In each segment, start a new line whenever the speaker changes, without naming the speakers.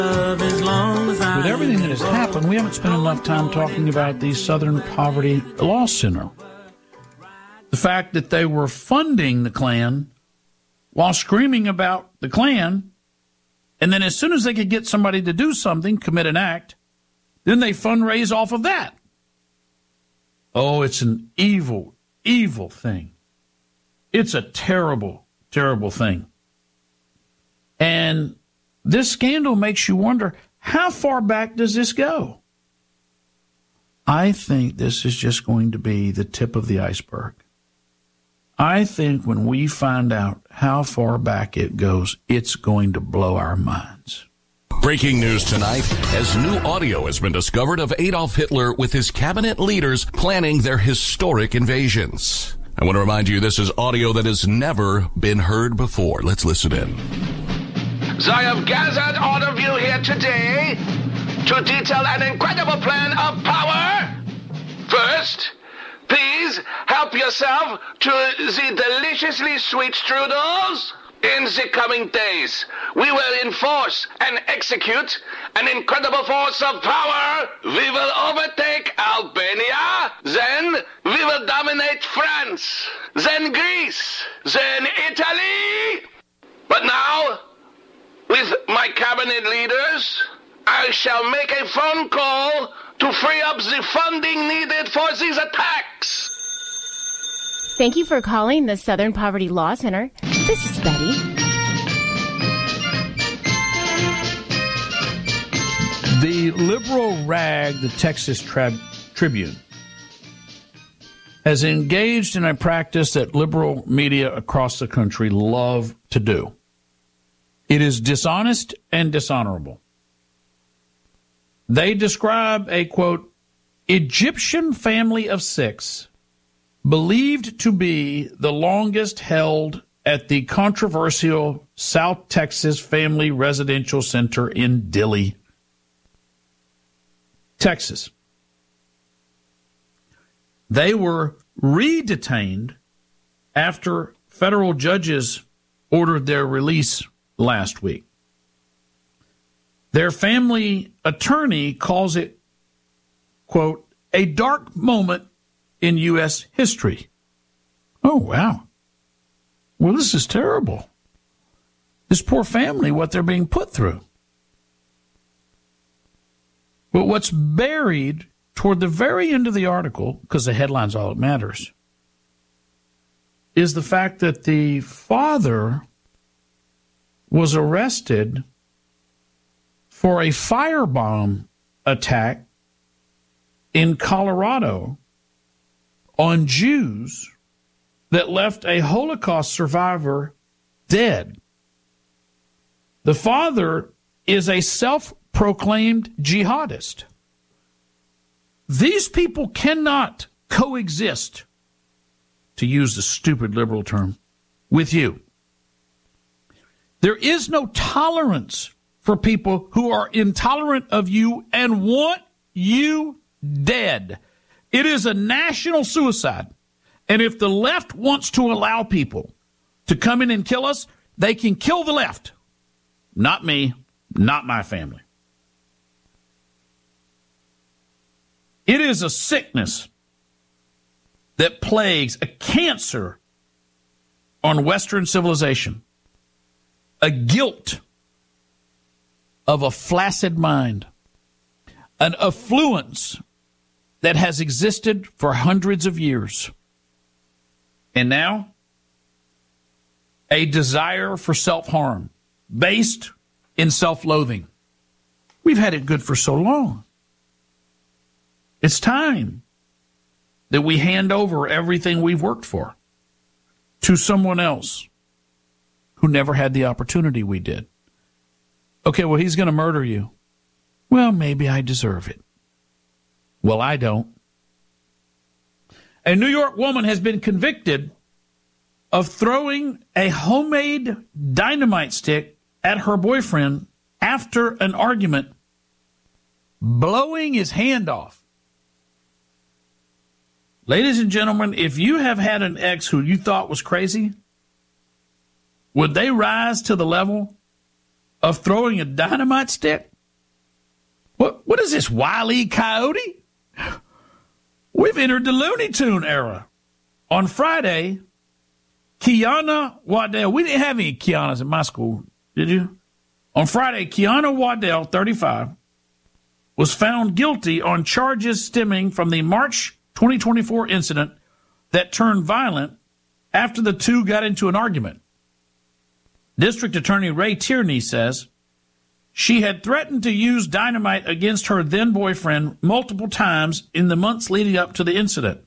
With everything that has happened, we haven't spent enough time talking about the Southern Poverty Law Center. The fact that they were funding the Klan while screaming about the Klan, and then as soon as they could get somebody to do something, commit an act, then they fundraise off of that. Oh, it's an evil, evil thing. It's a terrible, terrible thing. And this scandal makes you wonder, how far back does this go? I think this is just going to be the tip of the iceberg. I think when we find out how far back it goes, it's going to blow our minds.
Breaking news tonight, as new audio has been discovered of Adolf Hitler with his cabinet leaders planning their historic invasions. I want to remind you this is audio that has never been heard before. Let's listen in.
So I have gathered all of you here today to detail an incredible plan of power. First, please help yourself to the deliciously sweet strudels. In the coming days, we will enforce and execute an incredible force of power. We will overtake Albania, then we will dominate France, then Greece, then Italy. But now, with my cabinet leaders, I shall make a phone call to free up the funding needed for these attacks.
Thank you for calling the Southern Poverty Law Center. This is Betty.
The liberal rag, the Texas Tribune, has engaged in a practice that liberal media across the country love to do. It is dishonest and dishonorable. They describe a, quote, Egyptian family of 6 believed to be the longest held at the controversial South Texas Family Residential Center in Dilley, Texas. They were re-detained after federal judges ordered their release last week. Their family attorney calls it, quote, a dark moment in U.S. history. Oh, wow. Well, this is terrible. This poor family, what they're being put through. But what's buried toward the very end of the article, because the headline's all that matters, is the fact that the father was arrested for a firebomb attack in Colorado on Jews that left a Holocaust survivor dead. The father is a self-proclaimed jihadist. These people cannot coexist, to use the stupid liberal term, with you. There is no tolerance for people who are intolerant of you and want you dead. It is a national suicide. And if the left wants to allow people to come in and kill us, they can kill the left. Not me, not my family. It is a sickness that plagues, a cancer on Western civilization, a guilt of a flaccid mind, an affluence that has existed for hundreds of years. And now, a desire for self-harm based in self-loathing. We've had it good for so long. It's time that we hand over everything we've worked for to someone else who never had the opportunity we did. Okay, well, he's going to murder you. Well, maybe I deserve it. Well, I don't. A New York woman has been convicted of throwing a homemade dynamite stick at her boyfriend after an argument, blowing his hand off. Ladies and gentlemen, if you have had an ex who you thought was crazy, would they rise to the level of throwing a dynamite stick What is this, Wile E. Coyote? We've entered the Looney Tune era. On Friday, Kiana Waddell, we didn't have any Kianas in my school, did you? On Friday, Kiana Waddell, 35, was found guilty on charges stemming from the March 2024 incident that turned violent after the two got into an argument. District Attorney Ray Tierney says she had threatened to use dynamite against her then-boyfriend multiple times in the months leading up to the incident.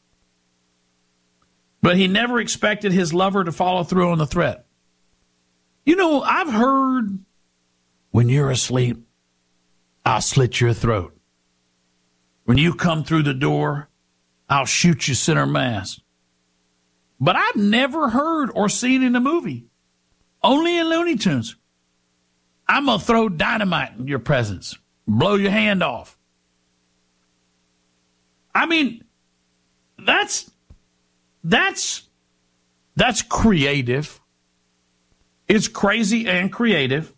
But he never expected his lover to follow through on the threat. You know, I've heard, when you're asleep, I'll slit your throat. When you come through the door, I'll shoot you center mass. But I've never heard or seen in a movie, only in Looney Tunes, I'm going to throw dynamite in your presence, blow your hand off. I mean, that's creative. It's crazy and creative.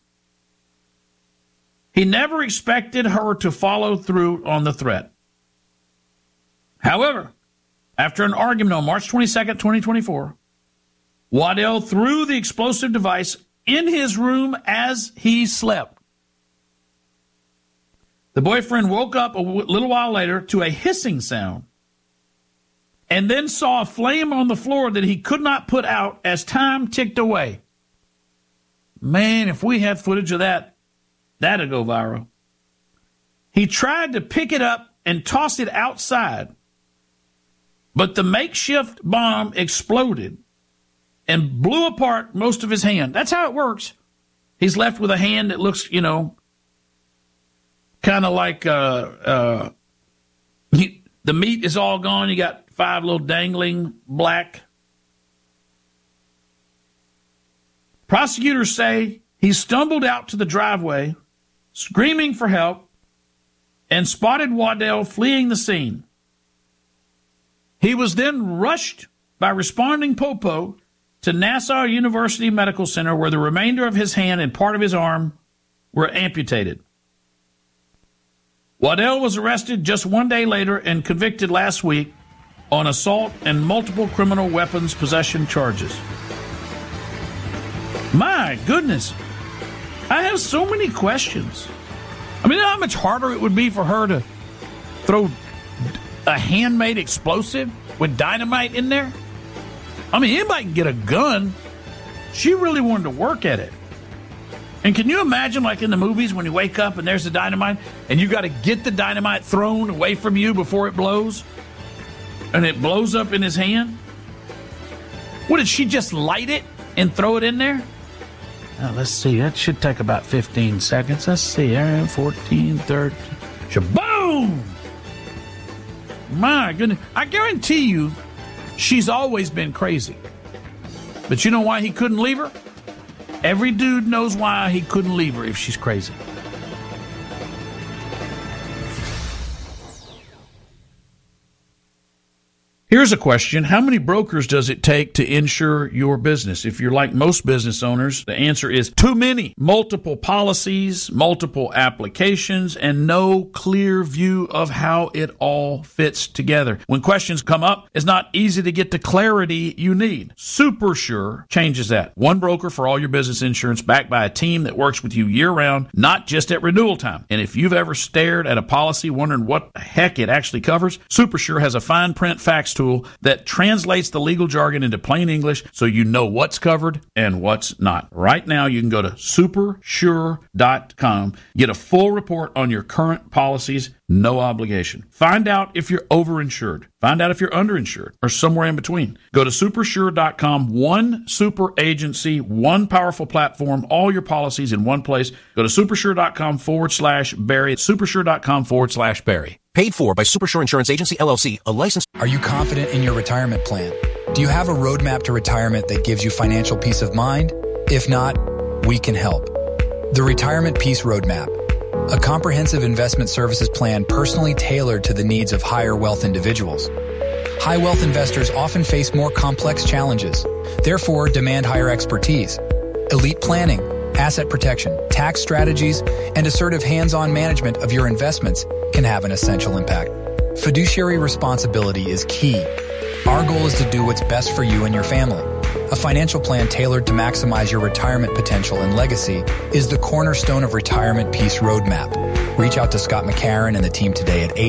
He never expected her to follow through on the threat. However, after an argument on March 22nd, 2024, Waddell threw the explosive device in his room as he slept. The boyfriend woke up a little while later to a hissing sound and then saw a flame on the floor that he could not put out as time ticked away. Man, if we had footage of that, that'd go viral. He tried to pick it up and toss it outside, but the makeshift bomb exploded and blew apart most of his hand. That's how it works. He's left with a hand that looks, kind of like the meat is all gone. You got 5 little dangling black. Prosecutors say he stumbled out to the driveway, screaming for help, and spotted Waddell fleeing the scene. He was then rushed by responding popo to Nassau University Medical Center, where the remainder of his hand and part of his arm were amputated. Waddell was arrested just 1 day later and convicted last week on assault and multiple criminal weapons possession charges. My goodness, I have so many questions. I mean, you know how much harder it would be for her to throw a handmade explosive with dynamite in there? I mean, anybody can get a gun. She really wanted to work at it. And can you imagine, like in the movies, when you wake up and there's the dynamite, and you got to get the dynamite thrown away from you before it blows? And it blows up in his hand? What, did she just light it and throw it in there? Now, let's see. That should take about 15 seconds. Let's see. 14, 13. Shaboom! My goodness. I guarantee you, she's always been crazy. But you know why he couldn't leave her? Every dude knows why he couldn't leave her if she's crazy. Here's a question. How many brokers does it take to insure your business? If you're like most business owners, the answer is too many. Multiple policies, multiple applications, and no clear view of how it all fits together. When questions come up, it's not easy to get the clarity you need. SuperSure changes that. One broker for all your business insurance, backed by a team that works with you year-round, not just at renewal time. And if you've ever stared at a policy wondering what the heck it actually covers, SuperSure has a fine print facts tool that translates the legal jargon into plain English so you know what's covered and what's not. Right now, you can go to supersure.com, get a full report on your current policies, no obligation. Find out if you're overinsured. Find out if you're underinsured or somewhere in between. Go to supersure.com, one super agency, one powerful platform, all your policies in one place. Go to supersure.com/Barry. Supersure.com/Barry.
Paid for by Supersure Insurance Agency, LLC, a license.
Are you confident in your retirement plan? Do you have a roadmap to retirement that gives you financial peace of mind? If not, we can help. The Retirement Peace Roadmap, a comprehensive investment services plan personally tailored to the needs of higher wealth individuals. High wealth investors often face more complex challenges, therefore demand higher expertise. Elite planning, asset protection, tax strategies, and assertive hands-on management of your investments can have an essential impact. Fiduciary responsibility is key. Our goal is to do what's best for you and your family. A financial plan tailored to maximize your retirement potential and legacy is the cornerstone of Retirement Peace Roadmap. Reach out to Scott McCarron and the team today at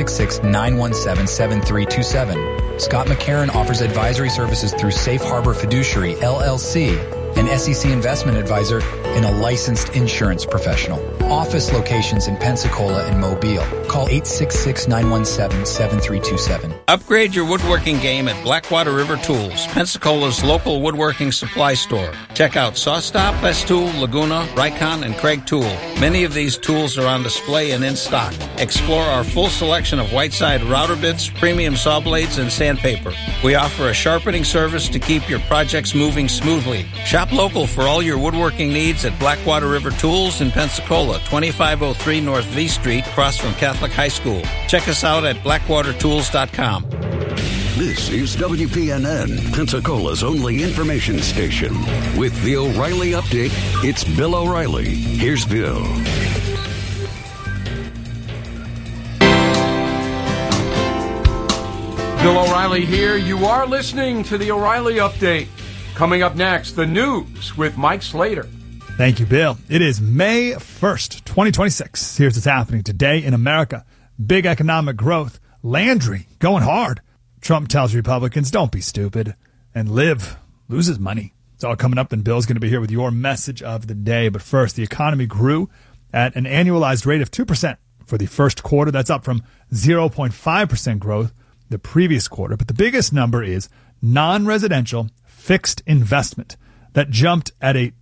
866-917-7327. Scott McCarron offers advisory services through Safe Harbor Fiduciary, LLC, an SEC investment advisor and a licensed insurance professional. Office locations in Pensacola and Mobile. Call 866-917-7327.
Upgrade your woodworking game at Blackwater River Tools, Pensacola's local woodworking supply store. Check out Sawstop, Festool, Laguna, Rikon, and Craig Tool. Many of these tools are on display and in stock. Explore our full selection of Whiteside router bits, premium saw blades, and sandpaper. We offer a sharpening service to keep your projects moving smoothly. Shop local for all your woodworking needs at Blackwater River Tools in Pensacola, 2503 North V Street, across from Catholic High School. Check us out at blackwatertools.com.
This is WPNN, Pensacola's only information station. With the O'Reilly Update, it's Bill O'Reilly. Here's Bill.
Bill O'Reilly here. You are listening to the O'Reilly Update. Coming up next, the news with Mike Slater.
Thank you, Bill. It is May 1st, 2026. Here's what's happening today in America. Big economic growth. Landry going hard. Trump tells Republicans, don't be stupid. And Liv loses money. It's all coming up, and Bill's going to be here with your message of the day. But first, the economy grew at an annualized rate of 2% for the first quarter. That's up from 0.5% growth the previous quarter. But the biggest number is non-residential fixed investment. That jumped at a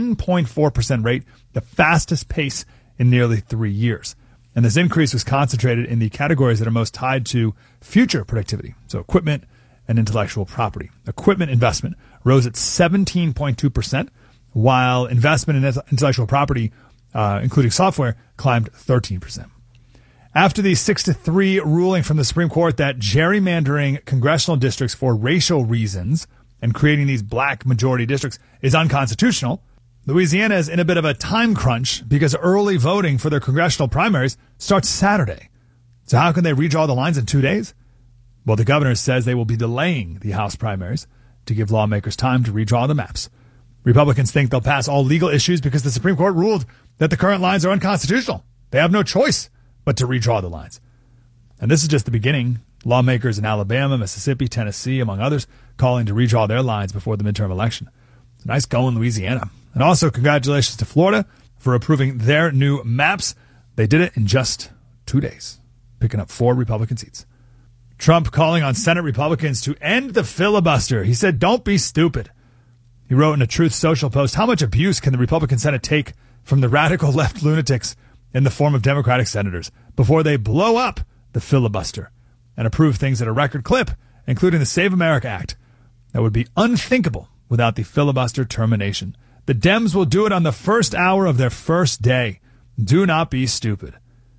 10.4% rate, the fastest pace in nearly 3 years. And this increase was concentrated in the categories that are most tied to future productivity, so equipment and intellectual property. Equipment investment rose at 17.2%, while investment in intellectual property, including software, climbed 13%. After the 6-3 ruling from the Supreme Court that gerrymandering congressional districts for racial reasons and creating these black majority districts is unconstitutional, Louisiana is in a bit of a time crunch because early voting for their congressional primaries starts Saturday. So how can they redraw the lines in 2 days? Well, the governor says they will be delaying the House primaries to give lawmakers time to redraw the maps. Republicans think they'll pass all legal issues because the Supreme Court ruled that the current lines are unconstitutional. They have no choice but to redraw the lines. And this is just the beginning. Lawmakers in Alabama, Mississippi, Tennessee, among others, calling to redraw their lines before the midterm election. It's nice going, Louisiana. And also, congratulations to Florida for approving their new maps. They did it in just 2 days, picking up 4 Republican seats. Trump calling on Senate Republicans to end the filibuster. He said, don't be stupid. He wrote in a Truth Social post, how much abuse can the Republican Senate take from the radical left lunatics in the form of Democratic senators before they blow up the filibuster and approve things at a record clip, including the Save America Act, that would be unthinkable without the filibuster termination. The Dems will do it on the first hour of their first day. Do not be stupid.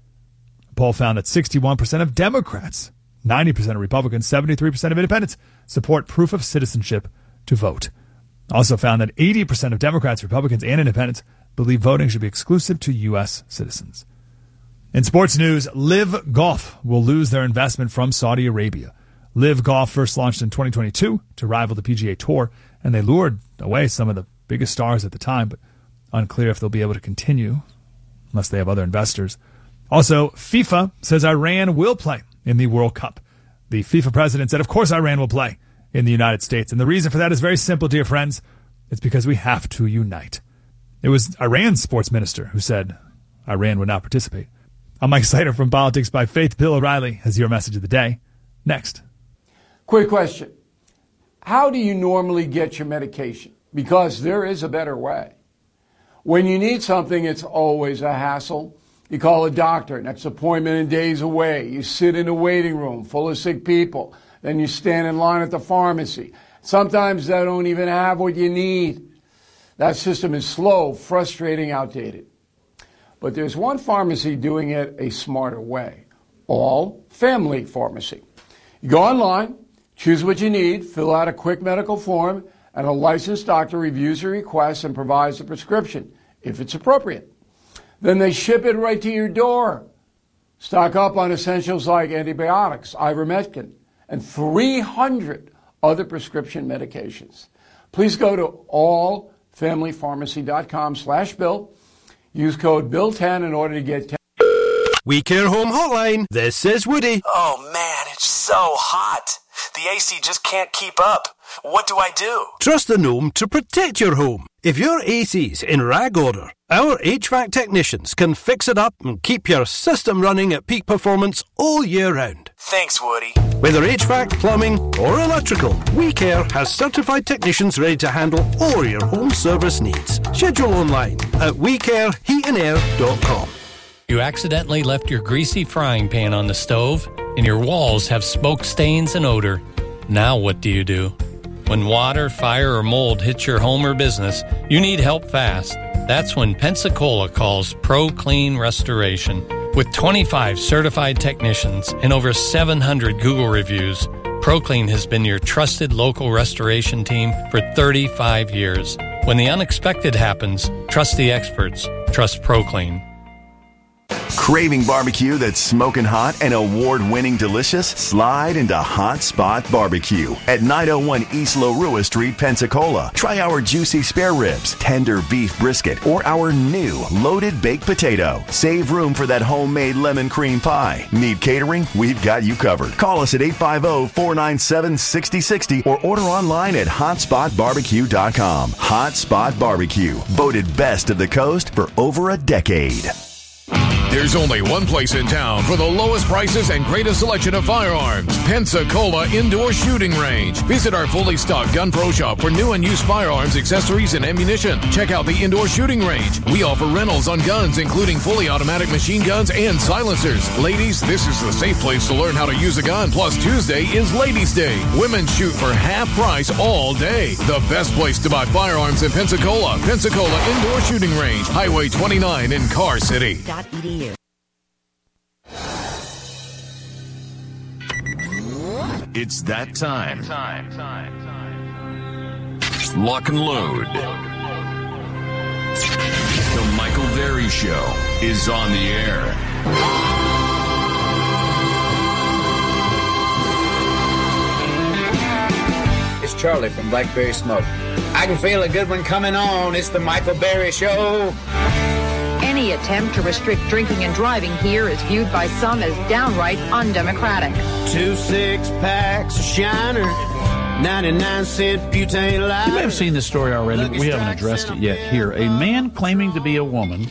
A poll found that 61% of Democrats, 90% of Republicans, 73% of independents support proof of citizenship to vote. Also found that 80% of Democrats, Republicans, and independents believe voting should be exclusive to U.S. citizens. In sports news, Liv Golf will lose their investment from Saudi Arabia. Liv Golf first launched in 2022 to rival the PGA Tour, and they lured away some of the biggest stars at the time, but unclear if they'll be able to continue unless they have other investors. Also, FIFA says Iran will play in the World Cup. The FIFA president said, of course Iran will play in the United States. And the reason for that is very simple, dear friends. It's because we have to unite. It was Iran's sports minister who said Iran would not participate. I'm Mike Slater from Politics by Faith. Bill O'Reilly has your message of the day. Next.
Quick question. How do you normally get your medication? Because there is a better way. When you need something, it's always a hassle. You call a doctor, next appointment and days away. You sit in a waiting room full of sick people. Then you stand in line at the pharmacy. Sometimes they don't even have what you need. That system is slow, frustrating, outdated. But there's one pharmacy doing it a smarter way. All Family Pharmacy. You go online, choose what you need, fill out a quick medical form, and a licensed doctor reviews your request and provides a prescription, if it's appropriate. Then they ship it right to your door. Stock up on essentials like antibiotics, ivermectin, and 300 other prescription medications. Please go to allfamilypharmacy.com/Bill. Use code BILL10 in order to get 10.
We Care Home Hotline. This is Woody.
Oh man, it's so hot. The AC just can't keep up. What do I do?
Trust the gnome to protect your home. If your AC's in rag order, our HVAC technicians can fix it up and keep your system running at peak performance all year round.
Thanks, Woody.
Whether HVAC, plumbing, or electrical, We Care has certified technicians ready to handle all your home service needs. Schedule online at WeCareHeatandAir.com.
You accidentally left your greasy frying pan on the stove, and your walls have smoke stains and odor. Now what do? When water, fire, or mold hits your home or business, you need help fast. That's when Pensacola calls ProClean Restoration. With 25 certified technicians and over 700 Google reviews, ProClean has been your trusted local restoration team for 35 years. When the unexpected happens, trust the experts. Trust ProClean.
Craving barbecue that's smoking hot and award-winning delicious? Slide into Hot Spot Barbecue at 901 East Lorua Street, Pensacola. Try our juicy spare ribs, tender beef brisket, or our new loaded baked potato. Save room for that homemade lemon cream pie. Need catering? We've got you covered. Call us at 850-497-6060 or order online at hotspotbarbecue.com. Hot Spot Barbecue, voted best of the coast for over a decade.
There's only one place in town for the lowest prices and greatest selection of firearms. Pensacola Indoor Shooting Range. Visit our fully stocked Gun Pro Shop for new and used firearms, accessories, and ammunition. Check out the Indoor Shooting Range. We offer rentals on guns, including fully automatic machine guns and silencers. Ladies, this is the safe place to learn how to use a gun. Plus, Tuesday is Ladies' Day. Women shoot for half price all day. The best place to buy firearms in Pensacola. Pensacola Indoor Shooting Range. Highway 29 in Car City.
.edu.
It's that time. Lock and load. The Michael Berry Show is on the air.
It's Charlie from Blackberry Smoke. I can feel a good one coming on. It's the Michael Berry Show.
Any attempt to restrict drinking and driving here is viewed by some as downright undemocratic.
2 6-packs of Shiner, 99-cent butane lighter.
You may have seen this story already. We haven't addressed it yet here. A man claiming to be a woman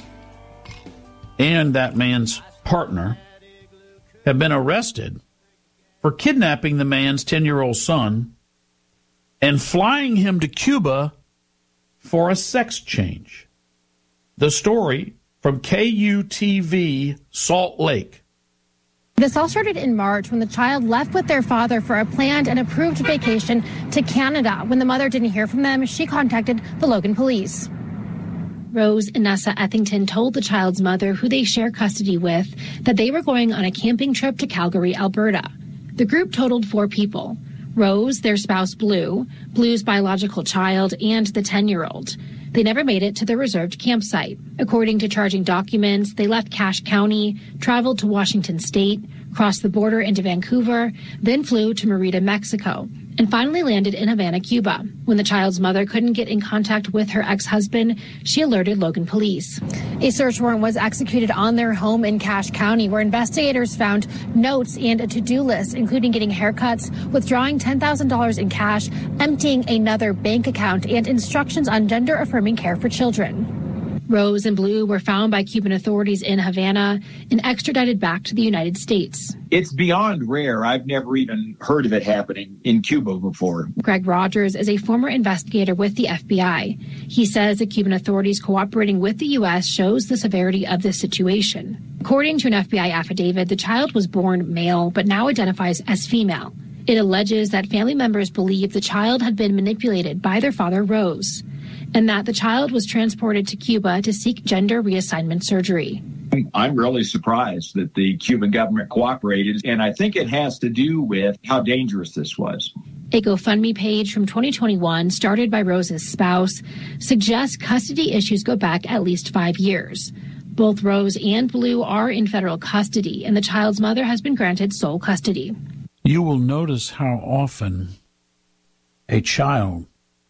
and that man's partner have been arrested for kidnapping the man's 10-year-old son and flying him to Cuba for a sex change. The story from KUTV Salt Lake.
This all started in March when the child left with their father for a planned and approved vacation to Canada. When the mother didn't hear from them, she contacted the Logan police. Rose Inessa Ethington told the child's mother, who they share custody with, that they were going on a camping trip to Calgary, Alberta. The group totaled 4 people: Rose, their spouse Blue, Blue's biological child, and the 10-year-old. They never made it to the reserved campsite. According to charging documents, they left Cache County, traveled to Washington State, crossed the border into Vancouver, then flew to Merida, Mexico, and finally landed in Havana, Cuba. When the child's mother couldn't get in contact with her ex-husband, she alerted Logan police. A search warrant was executed on their home in Cache County, where investigators found notes and a to-do list, including getting haircuts, withdrawing $10,000 in cash, emptying another bank account, and instructions on gender-affirming care for children. Rose and Blue were found by Cuban authorities in Havana and extradited back to the United States.
It's beyond rare. I've never even heard of it happening in Cuba before.
Greg Rogers is a former investigator with the FBI. He says the Cuban authorities cooperating with the U.S. shows the severity of this situation. According to an FBI affidavit, the child was born male but now identifies as female. It alleges that family members believe the child had been manipulated by their father, Rose, and that the child was transported to Cuba to seek gender reassignment surgery.
I'm really surprised that the Cuban government cooperated, and I think it has to do with how dangerous this was.
A GoFundMe page from 2021, started by Rose's spouse, suggests custody issues go back at least 5 years. Both Rose and Blue are in federal custody, and the child's mother has been granted sole custody.
You will notice how often a child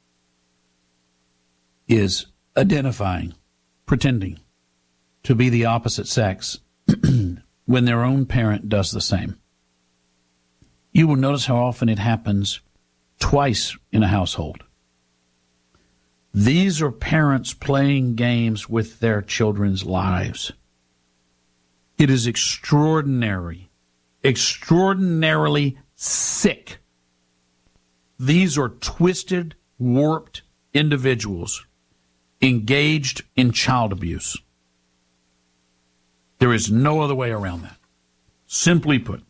is identifying, pretending to be the opposite sex when their own parent does the same. You will notice how often it happens twice in a household. These are parents playing games with their children's lives. It is extraordinary, extraordinarily sick. These are twisted, warped individuals engaged in child abuse. There is no other way around that. Simply put,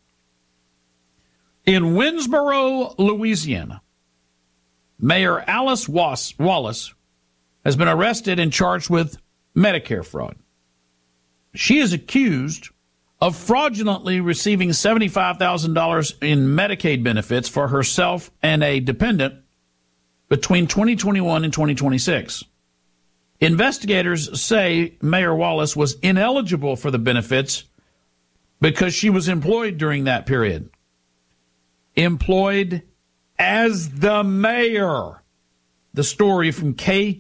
in Winsboro, Louisiana, Mayor Alice Wallace has been arrested and charged with Medicare fraud. She is accused of fraudulently receiving $75,000 in Medicaid benefits for herself and a dependent between 2021 and 2026. Investigators say Mayor Wallace was ineligible for the benefits because she was employed during that period. Employed as the mayor. The story from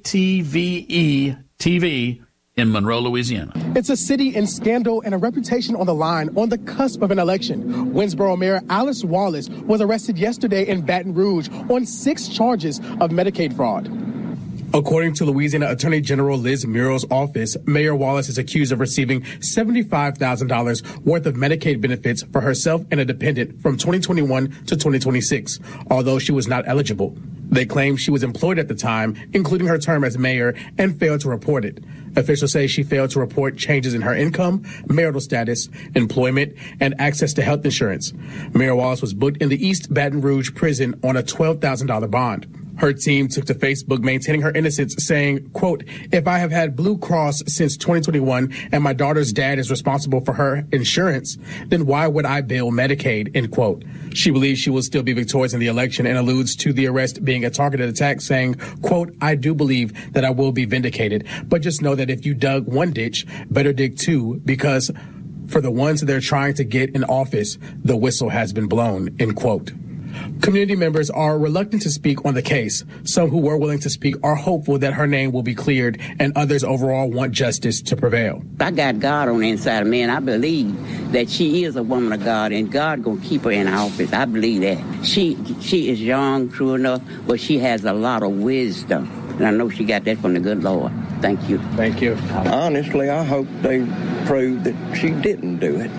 KTVE TV in Monroe, Louisiana.
It's a city in scandal and a reputation on the line on the cusp of an election. Winsboro Mayor Alice Wallace was arrested yesterday in Baton Rouge on 6 charges of Medicaid fraud. According to Louisiana Attorney General Liz Murrow's office, Mayor Wallace is accused of receiving $75,000 worth of Medicaid benefits for herself and a dependent from 2021 to 2026, although she was not eligible. They claim she was employed at the time, including her term as mayor, and failed to report it. Officials say she failed to report changes in her income, marital status, employment, and access to health insurance. Mayor Wallace was booked in the East Baton Rouge prison on a $12,000 bond. Her team took to Facebook maintaining her innocence, saying, quote, "If I have had Blue Cross since 2021 and my daughter's dad is responsible for her insurance, then why would I bill Medicaid?" End quote. She believes she will still be victorious in the election and alludes to the arrest being a targeted attack, saying, quote, "I do believe that I will be vindicated, but just know that if you dug one ditch, better dig two, because for the ones they're trying to get in office, the whistle has been blown," end quote. Community members are reluctant to speak on the case. Some who were willing to speak are hopeful that her name will be cleared, and others overall want justice to prevail.
I got God on the inside of me, and I believe that she is a woman of God, and God gonna keep her in office. I believe that. She is young, true enough, but she has a lot of wisdom, and I know she got that from the good Lord. Thank you.
Thank you.
Honestly, I hope they prove that she didn't do it,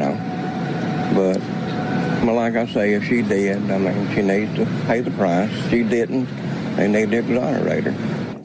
but... Well, like I say, if she did, I mean, she needs to pay the price. She didn't. They need to exonerate her.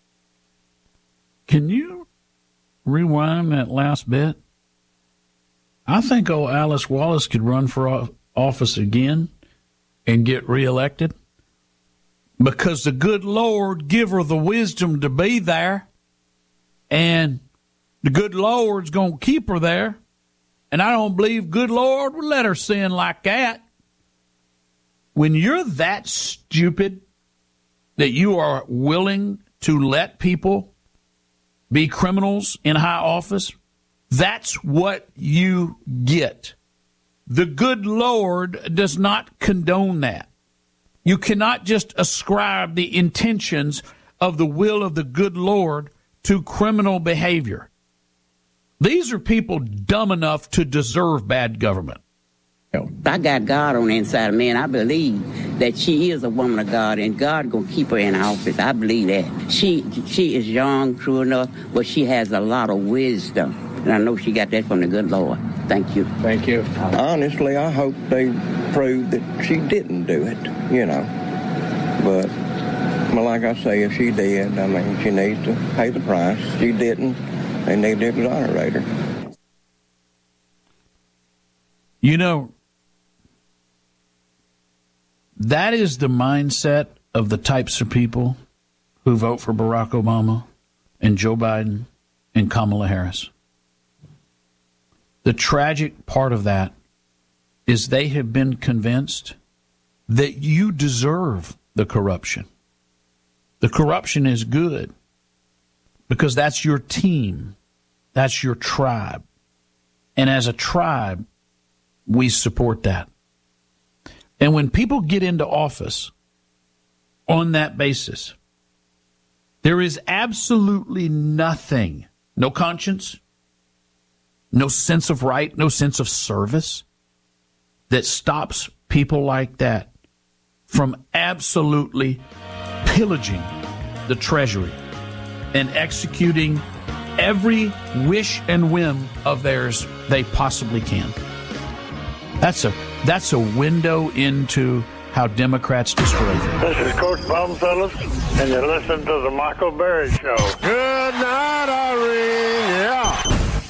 Can you rewind that last bit? I think old Alice Wallace could run for office again and get reelected because the good Lord give her the wisdom to be there, and the good Lord's going to keep her there. And I don't believe good Lord would let her sin like that. When you're that stupid that you are willing to let people be criminals in high office, that's what you get. The good Lord does not condone that. You cannot just ascribe the intentions of the will of the good Lord to criminal behavior. These are people dumb enough to deserve bad government.
I got God on the inside of me, and I believe that she is a woman of God, and God gonna keep her in office. I believe that. She is young, true enough, but she has a lot of wisdom, and I know she got that from the good Lord. Thank you.
Thank you.
Honestly, I hope they prove that she didn't do it, But, well, like I say, if she did, I mean, she needs to pay the price. She didn't. They need to exonerate her.
That is the mindset of the types of people who vote for Barack Obama and Joe Biden and Kamala Harris. The tragic part of that is they have been convinced that you deserve the corruption. The corruption is good because that's your team. That's your tribe. And as a tribe, we support that. And when people get into office on that basis, there is absolutely nothing, no conscience, no sense of right, no sense of service that stops people like that from absolutely pillaging the treasury and executing every wish and whim of theirs they possibly can. That's a window into how Democrats destroy things.
This is Coach Bum Phillips, and you're listening to the Michael Berry Show. Good night, Irene. Yeah.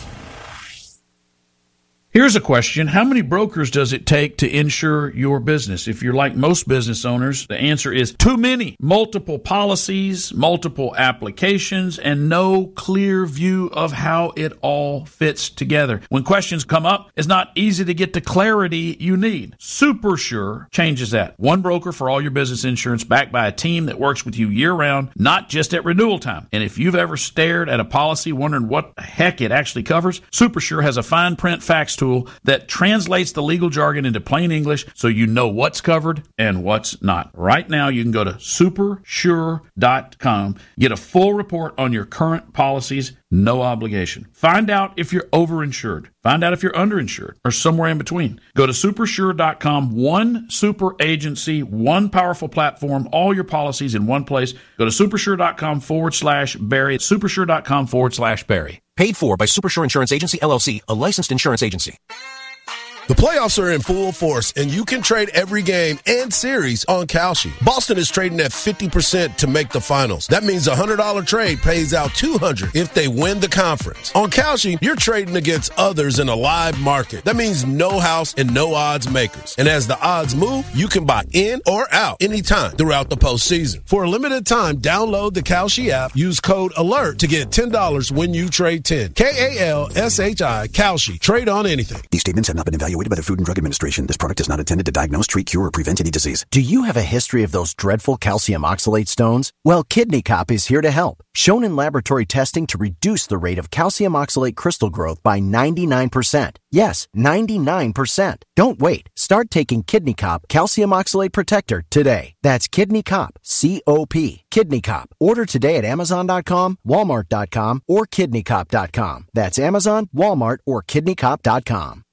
Here's a question. How many brokers does it take to insure your business? If you're like most business owners, the answer is too many. Multiple policies, multiple applications, and no clear view of how it all fits together. When questions come up, it's not easy to get the clarity you need. SuperSure changes that. One broker for all your business insurance, backed by a team that works with you year-round, not just at renewal time. And if you've ever stared at a policy wondering what the heck it actually covers, SuperSure has a fine print fax tool that translates the legal jargon into plain English so you know what's covered and what's not. Right now, you can go to supersure.com, get a full report on your current policies, no obligation. Find out if you're overinsured. Find out if you're underinsured or somewhere in between. Go to supersure.com, one super agency, one powerful platform, all your policies in one place. Go to supersure.com/Barry. Supersure.com/Barry.
Paid for by Supersure Insurance Agency, LLC, a licensed insurance agency.
The playoffs are in full force, and you can trade every game and series on Kalshi. Boston is trading at 50% to make the finals. That means a $100 trade pays out $200 if they win the conference. On Kalshi, you're trading against others in a live market. That means no house and no odds makers. And as the odds move, you can buy in or out anytime throughout the postseason. For a limited time, download the Kalshi app. Use code ALERT to get $10 when you trade 10. Kalshi, Kalshi. Trade on anything.
These statements have not been evaluated by the Food and Drug Administration. This product is not intended to diagnose, treat, cure, or prevent any disease.
Do you have a history of those dreadful calcium oxalate stones? Well, Kidney Cop is here to help. Shown in laboratory testing to reduce the rate of calcium oxalate crystal growth by 99%. Yes, 99%. Don't wait. Start taking Kidney Cop Calcium Oxalate Protector today. That's Kidney Cop, C-O-P. Kidney Cop. Order today at Amazon.com, Walmart.com, or KidneyCop.com. That's Amazon, Walmart, or KidneyCop.com.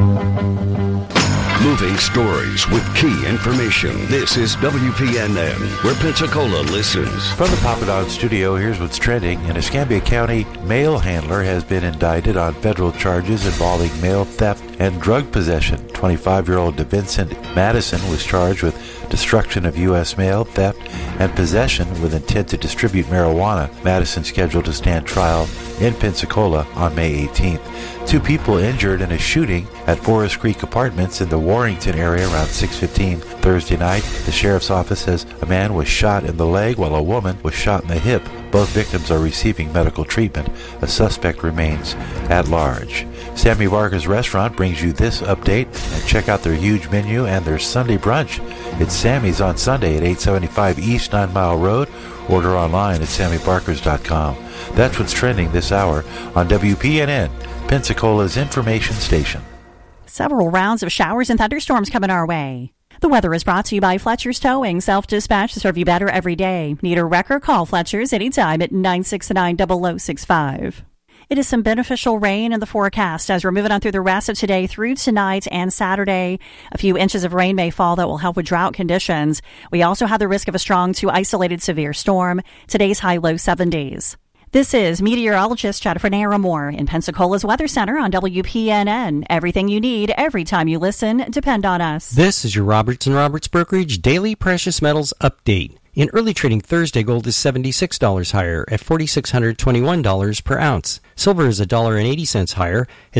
Moving stories with key information. This is WPNN, where Pensacola listens.
From the Papadon studio, here's what's trending. An Escambia County mail handler has been indicted on federal charges involving mail theft and drug possession. 25-year-old DeVincent Madison was charged with destruction of U.S. mail, theft, and possession with intent to distribute marijuana. Madison scheduled to stand trial in Pensacola on May 18th. 2 people injured in a shooting at Forest Creek Apartments in the Warrington area around 6:15 Thursday night. The sheriff's office says a man was shot in the leg while a woman was shot in the hip. Both victims are receiving medical treatment. A suspect remains at large. Sammy Barker's Restaurant brings you this update, and check out their huge menu and their Sunday brunch. It's Sammy's on Sunday at 875 East 9 Mile Road. Order online at SammyBarkers.com. That's what's trending this hour on WPNN, Pensacola's information station.
Several rounds of showers and thunderstorms coming our way. The weather is brought to you by Fletcher's Towing, self-dispatch to serve you better every day. Need a wrecker? Call Fletcher's anytime at 969-0065. It is some beneficial rain in the forecast as we're moving on through the rest of today through tonight and Saturday. A few inches of rain may fall that will help with drought conditions. We also have the risk of a strong to isolated severe storm. Today's high low 70s. This is meteorologist Jennifer Naramore in Pensacola's Weather Center on WPNN. Everything you need every time you listen. Depend on us.
This is your Roberts & Roberts Brokerage Daily Precious Metals Update. In early trading Thursday, gold is $76 higher at $4,621 per ounce. Silver is $1.80 higher at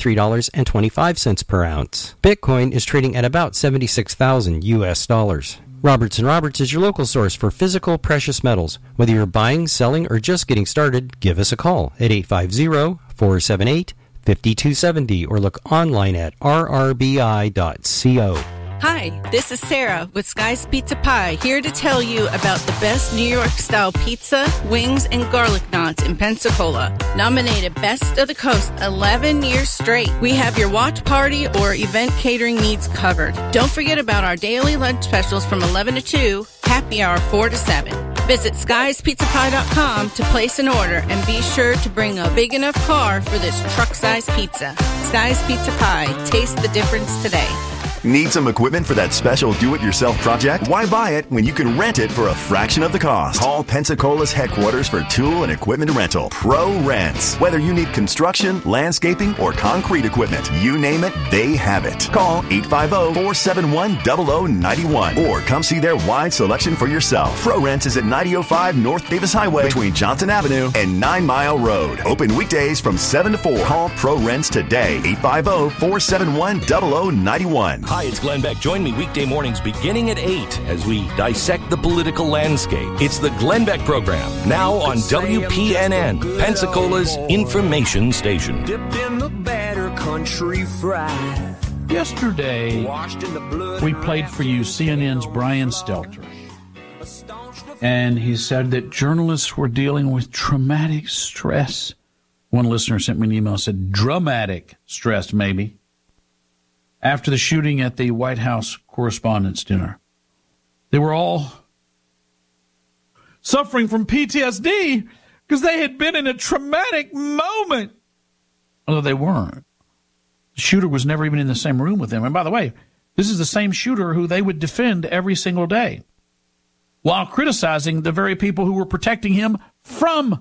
$73.25 per ounce. Bitcoin is trading at about $76,000 US dollars. Roberts & Roberts is your local source for physical precious metals. Whether you're buying, selling, or just getting started, give us a call at 850-478-5270 or look online at rrbi.co.
Hi, this is Sarah with Sky's Pizza Pie, here to tell you about the best New York-style pizza, wings, and garlic knots in Pensacola. Nominated Best of the Coast 11 years straight. We have your watch party or event catering needs covered. Don't forget about our daily lunch specials from 11 to 2, happy hour 4 to 7. Visit skiespizzapie.com to place an order and be sure to bring a big enough car for this truck-sized pizza. Sky's Pizza Pie. Taste the difference today.
Need some equipment for that special do-it-yourself project? Why buy it when you can rent it for a fraction of the cost? Call Pensacola's headquarters for tool and equipment rental. Pro Rents. Whether you need construction, landscaping, or concrete equipment, you name it, they have it. Call 850-471-0091 or come see their wide selection for yourself. Pro Rents is at 9005 North Davis Highway between Johnson Avenue and 9 Mile Road. Open weekdays from 7 to 4. Call Pro Rents today. 850-471-0091.
Hi, it's Glenn Beck. Join me weekday mornings beginning at 8 as we dissect the political landscape. It's the Glenn Beck Program, now on WPNN, Pensacola's information station.
Yesterday, we played for you CNN's Brian Stelter. And he said that journalists were dealing with traumatic stress. One listener sent me an email and said, dramatic stress, maybe, after the shooting at the White House Correspondents' Dinner. They were all suffering from PTSD because they had been in a traumatic moment. Although they weren't. The shooter was never even in the same room with them. And by the way, this is the same shooter who they would defend every single day while criticizing the very people who were protecting them from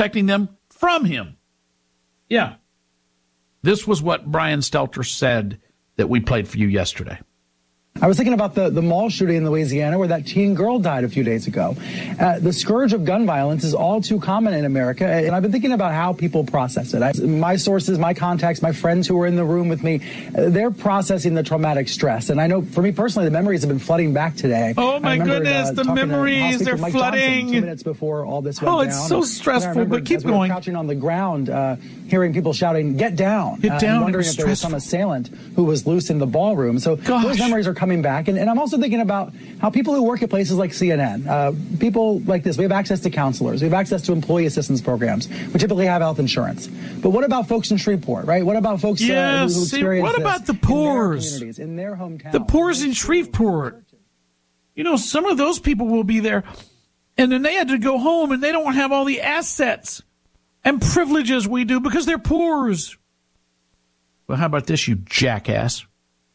him. Yeah. This was what Brian Stelter said that we played for you yesterday.
I was thinking about the mall shooting in Louisiana where that teen girl died a few days ago. The scourge of gun violence is all too common in America, and I've been thinking about how people process it. My sources, my contacts, my friends who were in the room with me, they're processing the traumatic stress. And I know for me personally, the memories have been flooding back today.
Oh, my goodness, the memories, they're
Mike
flooding.
Johnson, 2 minutes before all this went down.
Oh, it's so stressful, but keep going.
We were crouching on the ground, hearing people shouting, "Get down!"
Get down.
Wondering if there was some assailant who was loose in the ballroom. So those memories are coming back. And I'm also thinking about how people who work at places like CNN, people like this, we have access to counselors. We have access to employee assistance programs. We typically have health insurance. But what about folks in Shreveport, right? What about folks who experience
what about the poors?
In their hometowns?
The poors in Shreveport. You know, some of those people will be there, and then they had to go home, and they don't have all the assets and privileges we do because they're poors. Well, how about this, you jackass?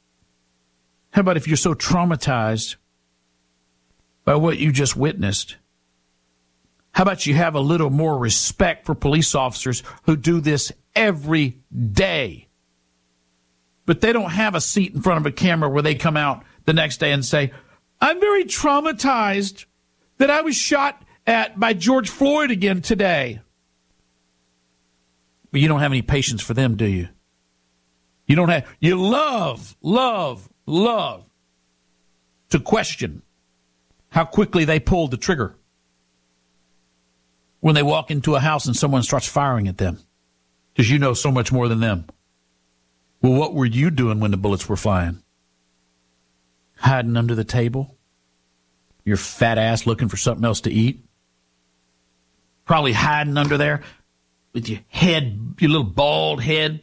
How about if you're so traumatized by what you just witnessed? How about you have a little more respect for police officers who do this every day? But they don't have a seat in front of a camera where they come out the next day and say, I'm very traumatized that I was shot at by George Floyd again today. But you don't have any patience for them, do you? You love to question how quickly they pulled the trigger when they walk into a house and someone starts firing at them because you know so much more than them. Well, what were you doing when the bullets were flying? Hiding under the table? Your fat ass looking for something else to eat? Probably hiding under there with your head, your little bald head,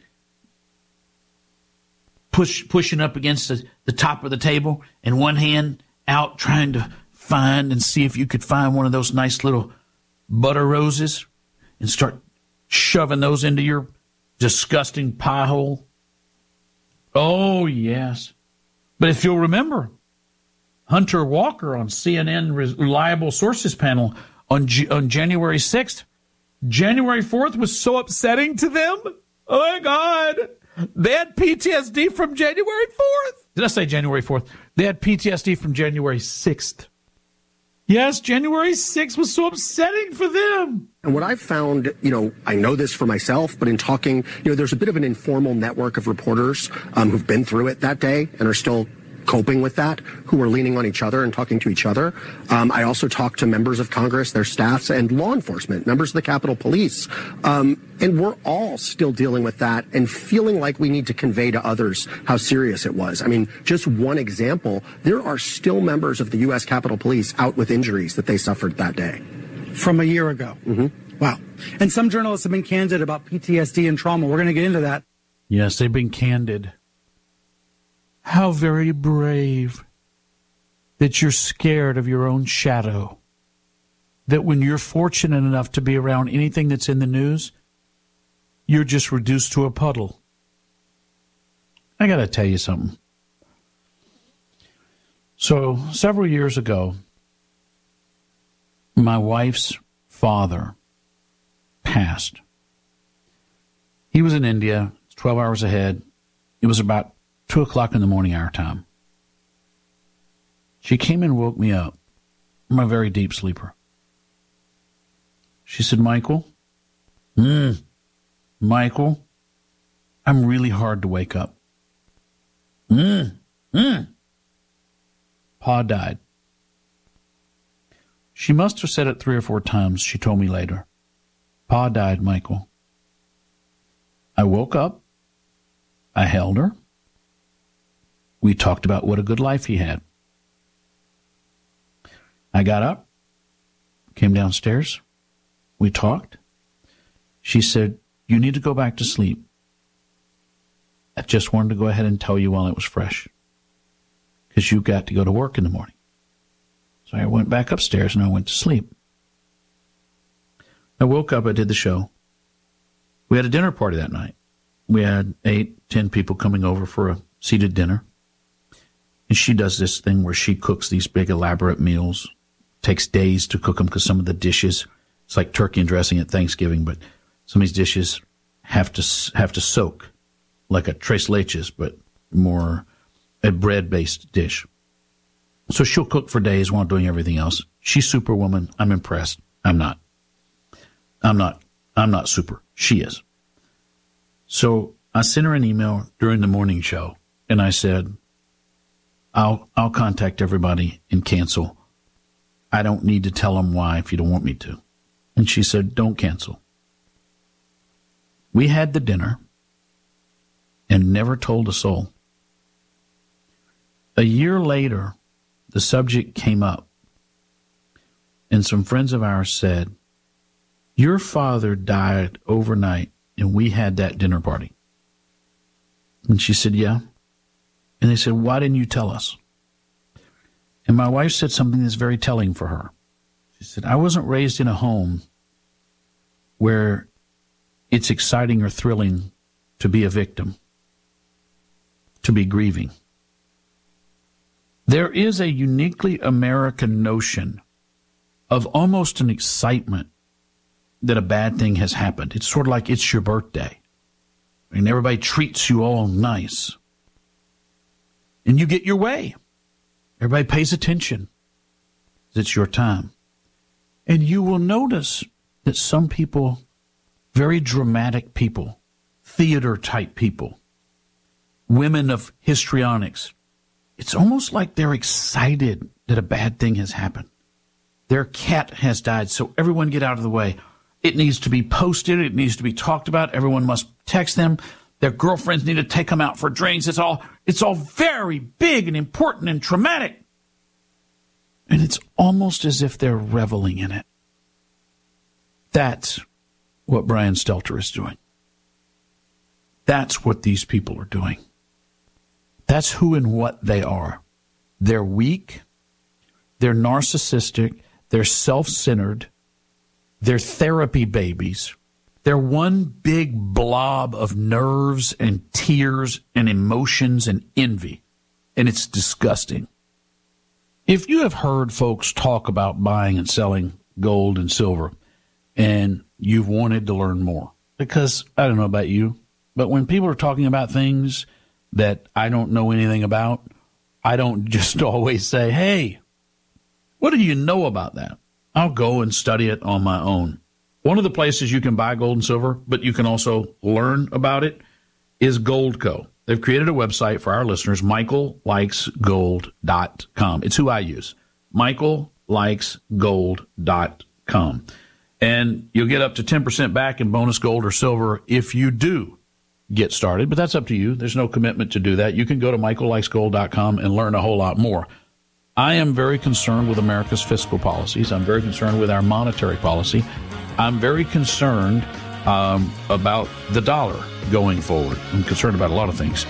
pushing up against the top of the table and one hand out trying to find and see if you could find one of those nice little butter roses and start shoving those into your disgusting pie hole. Oh, yes. But if you'll remember, Hunter Walker on CNN Reliable Sources panel on January 6th, January 4th was so upsetting to them. Oh, my God. They had PTSD from January 4th. Did I say January 4th? They had PTSD from January 6th. Yes, January 6th was so upsetting for them.
And what I've found, I know this for myself, but in talking, there's a bit of an informal network of reporters who've been through it that day and are still coping with that, who are leaning on each other and talking to each other. I also talked to members of Congress, their staffs, and law enforcement, members of the Capitol Police. And we're all still dealing with that and feeling like we need to convey to others how serious it was. I mean, just one example, there are still members of the U.S. Capitol Police out with injuries that they suffered that day.
From a year ago.
Mm-hmm.
Wow. And some journalists have been candid about PTSD and trauma. We're going to get into that.
Yes, they've been candid. How very brave that you're scared of your own shadow. That when you're fortunate enough to be around anything that's in the news, you're just reduced to a puddle. I got to tell you something. So, several years ago, my wife's father passed. He was in India, 12 hours ahead. It was about 2 o'clock in the morning our time. She came and woke me up. I'm a very deep sleeper. She said, Michael, Michael, I'm really hard to wake up. Pa died. She must have said it 3 or 4 times, she told me later. Pa died, Michael. I woke up. I held her. We talked about what a good life he had. I got up, came downstairs. We talked. She said, you need to go back to sleep. I just wanted to go ahead and tell you while it was fresh, because you got to go to work in the morning. So I went back upstairs and I went to sleep. I woke up, I did the show. We had a dinner party that night. We had 8, 10 people coming over for a seated dinner. And she does this thing where she cooks these big elaborate meals. Takes days to cook them because some of the dishes, it's like turkey and dressing at Thanksgiving, but some of these dishes have to soak, like a tres leches, but more a bread-based dish. So she'll cook for days while doing everything else. She's superwoman. I'm impressed. I'm not super. She is. So I sent her an email during the morning show, and I said, I'll contact everybody and cancel. I don't need to tell them why if you don't want me to. And she said, don't cancel. We had the dinner and never told a soul. A year later, the subject came up, and some friends of ours said, your father died overnight, and we had that dinner party. And she said, yeah. And they said, why didn't you tell us? And my wife said something that's very telling for her. She said, I wasn't raised in a home where it's exciting or thrilling to be a victim, to be grieving. There is a uniquely American notion of almost an excitement that a bad thing has happened. It's sort of like it's your birthday, and everybody treats you all nice. And you get your way. Everybody pays attention. It's your time. And you will notice that some people, very dramatic people, theater-type people, women of histrionics, it's almost like they're excited that a bad thing has happened. Their cat has died, so everyone get out of the way. It needs to be posted. It needs to be talked about. Everyone must text them. Their girlfriends need to take them out for drinks. It's all very big and important and traumatic. And it's almost as if they're reveling in it. That's what Brian Stelter is doing. That's what these people are doing. That's who and what they are. They're weak. They're narcissistic. They're self-centered. They're therapy babies. They're one big blob of nerves and tears and emotions and envy. And it's disgusting. If you have heard folks talk about buying and selling gold and silver, and you've wanted to learn more, because I don't know about you, but when people are talking about things that I don't know anything about, I don't just always say, hey, what do you know about that? I'll go and study it on my own. One of the places you can buy gold and silver, but you can also learn about it, is Goldco. They've created a website for our listeners, michaellikesgold.com. It's who I use, michaellikesgold.com. And you'll get up to 10% back in bonus gold or silver if you do get started, but that's up to you. There's no commitment to do that. You can go to michaellikesgold.com and learn a whole lot more. I am very concerned with America's fiscal policies. I'm very concerned with our monetary policy. I'm very concerned about the dollar going forward. I'm concerned about a lot of things.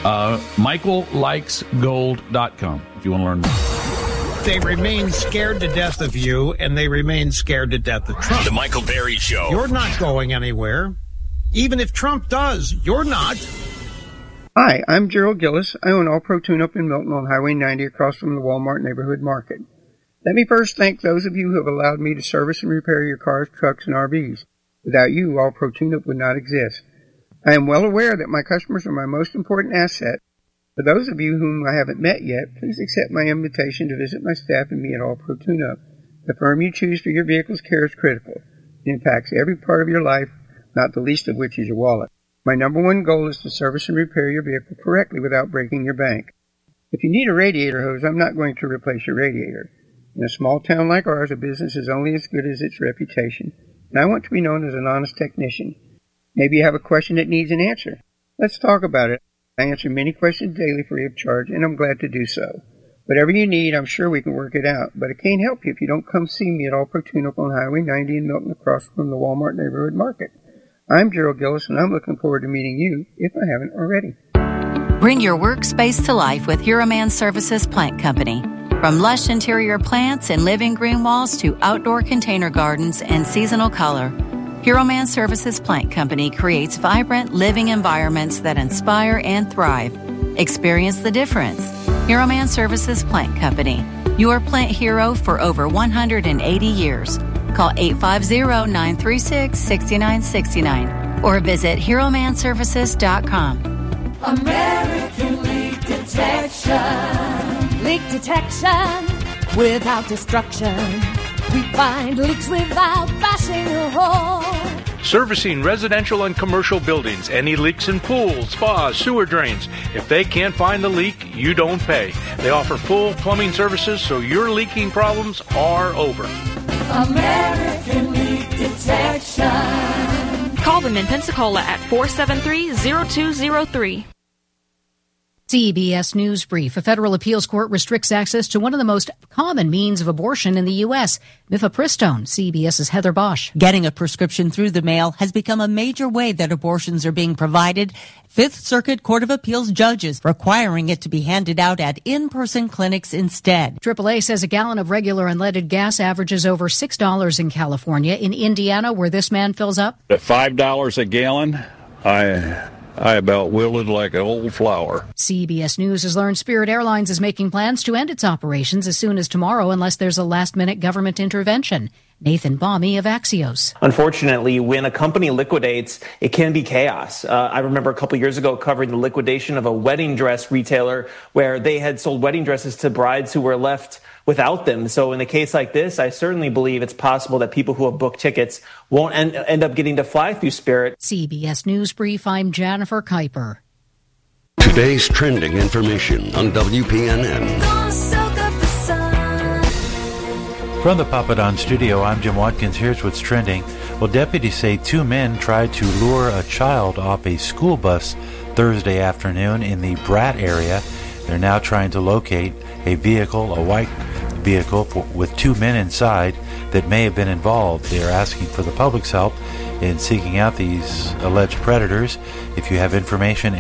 michaellikesgold.com if you want to learn more.
They remain scared to death of you, and they remain scared to death of Trump.
The Michael Berry Show.
You're not going anywhere. Even if Trump does, you're not.
Hi, I'm Gerald Gillis. I own All Pro Tune-Up in Milton on Highway 90 across from the Walmart Neighborhood Market. Let me first thank those of you who have allowed me to service and repair your cars, trucks, and RVs. Without you, All Pro Tune-Up would not exist. I am well aware that my customers are my most important asset. For those of you whom I haven't met yet, please accept my invitation to visit my staff and me at All Pro Tune-Up. The firm you choose for your vehicle's care is critical. It impacts every part of your life, not the least of which is your wallet. My number one goal is to service and repair your vehicle correctly without breaking your bank. If you need a radiator hose, I'm not going to replace your radiator. In a small town like ours, a business is only as good as its reputation, and I want to be known as an honest technician. Maybe you have a question that needs an answer. Let's talk about it. I answer many questions daily free of charge, and I'm glad to do so. Whatever you need, I'm sure we can work it out, but I can't help you if you don't come see me at All Pro Tune-Up on Highway 90 in Milton across from the Walmart Neighborhood Market. I'm Gerald Gillis, and I'm looking forward to meeting you, if I haven't already.
Bring your workspace to life with Hero Man Services Plant Company. From lush interior plants and living green walls to outdoor container gardens and seasonal color, Hero Man Services Plant Company creates vibrant living environments that inspire and thrive. Experience the difference. Hero Man Services Plant Company, your plant hero for over 180 years. Call 850-936-6969 or visit HeroManServices.com.
American Leak Detection. Leak detection without destruction. We find leaks without bashing a hole.
Servicing residential and commercial buildings. Any leaks in pools, spas, sewer drains. If they can't find the leak, you don't pay. They offer full plumbing services, so your leaking problems are over.
American Leak Detection.
Call them in Pensacola at 473-0203.
CBS News Brief. A federal appeals court restricts access to one of the most common means of abortion in the U.S., mifepristone. CBS's Heather Bosch.
Getting a prescription through the mail has become a major way that abortions are being provided. Fifth Circuit Court of Appeals judges requiring it to be handed out at in-person clinics instead.
AAA says a gallon of regular unleaded gas averages over $6 in California. In Indiana, where this man fills up,
at $5 a gallon, I about wilted like an old flower.
CBS News has learned Spirit Airlines is making plans to end its operations as soon as tomorrow unless there's a last-minute government intervention. Nathan Baume of Axios.
Unfortunately, when a company liquidates, it can be chaos. I remember a couple years ago covering the liquidation of a wedding dress retailer where they had sold wedding dresses to brides who were left without them. So in a case like this, I certainly believe it's possible that people who have booked tickets won't end up getting to fly through Spirit.
CBS News Brief, I'm Jennifer Kuiper.
Today's trending information on WPNN.
From the Papa Don studio, I'm Jim Watkins. Here's what's trending. Well, deputies say two men tried to lure a child off a school bus Thursday afternoon in the Bratt area. They're now trying to locate a vehicle, a white vehicle with two men inside that may have been involved. They are asking for the public's help in seeking out these alleged predators. If you have information,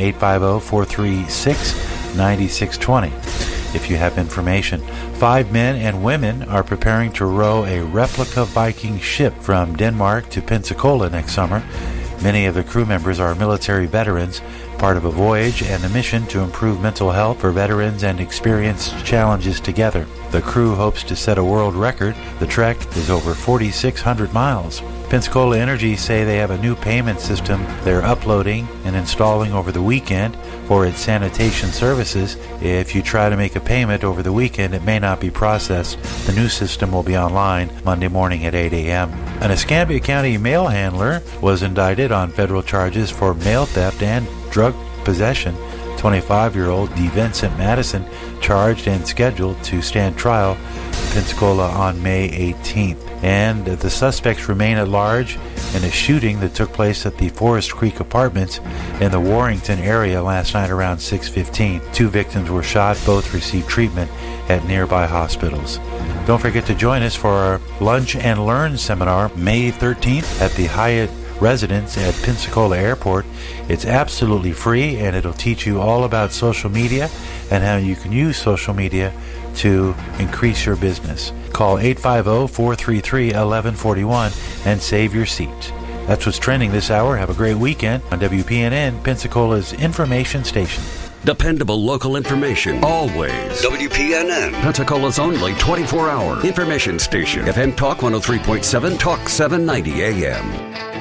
850-436-9620. If you have information. 5 men and women are preparing to row a replica Viking ship from Denmark to Pensacola next summer. Many of the crew members are military veterans, part of a voyage and a mission to improve mental health for veterans and experience challenges together. The crew hopes to set a world record. The trek is over 4,600 miles. Pensacola Energy say they have a new payment system they're uploading and installing over the weekend for its sanitation services. If you try to make a payment over the weekend, it may not be processed. The new system will be online Monday morning at 8 a.m. An Escambia County mail handler was indicted on federal charges for mail theft and drug possession. 25-year-old DeVincent Madison charged and scheduled to stand trial in Pensacola on May 18th. And the suspects remain at large in a shooting that took place at the Forest Creek Apartments in the Warrington area last night around 6:15. 2 victims were shot. Both received treatment at nearby hospitals. Don't forget to join us for our Lunch and Learn seminar May 13th at the Hyatt Residence at Pensacola Airport. It's absolutely free, and it'll teach you all about social media and how you can use social media to increase your business. Call 850-433-1141 and save your seat. That's what's trending this hour. Have a great weekend on WPNN, Pensacola's information station.
Dependable local information, always. WPNN, Pensacola's only 24-hour information station. FM Talk 103.7, Talk 790 AM.